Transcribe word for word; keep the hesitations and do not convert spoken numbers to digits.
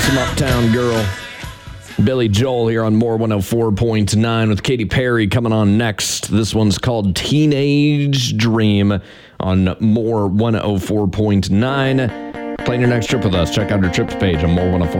Some Uptown Girl. Billy Joel here on More one oh four point nine with Katy Perry coming on next. This one's called Teenage Dream on More one oh four point nine. Plan your next trip with us. Check out our trips page on more one oh four.